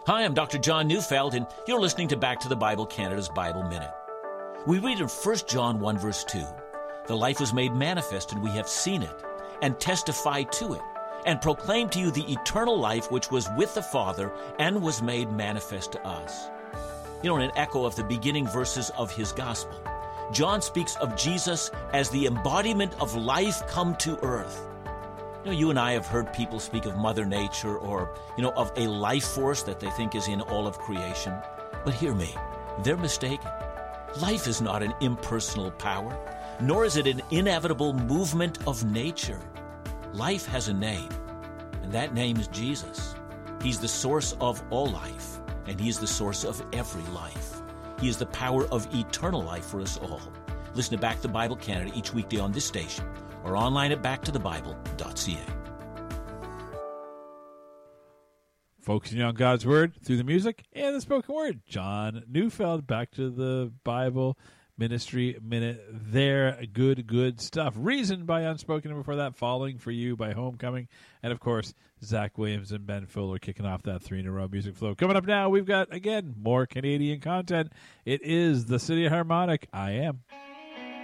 Hi, I'm Dr. John Neufeld, and you're listening to Back to the Bible, Canada's Bible Minute. We read in 1 John 1, verse 2, "The life was made manifest, and we have seen it, and testify to it, and proclaim to you the eternal life which was with the Father and was made manifest to us." You know, in an echo of the beginning verses of his gospel, John speaks of Jesus as the embodiment of life come to earth. You know, you and I have heard people speak of Mother Nature or, of a life force that they think is in all of creation. But hear me, they're mistaken. Life is not an impersonal power, nor is it an inevitable movement of nature. Life has a name, and that name is Jesus. He's the source of all life, and he is the source of every life. He is the power of eternal life for us all. Listen to Back to the Bible Canada each weekday on this station, or online at backtothebible.ca. Focusing on God's Word through the music and the spoken word. John Neufeld, Back to the Bible Ministry Minute there. Good stuff. Reasoned by Unspoken, and before that, Falling for You by Homecoming. And, of course, Zach Williams and Ben Fuller kicking off that 3-in-a-row music flow. Coming up now, we've got, again, more Canadian content. It is the City Harmonic. I Am.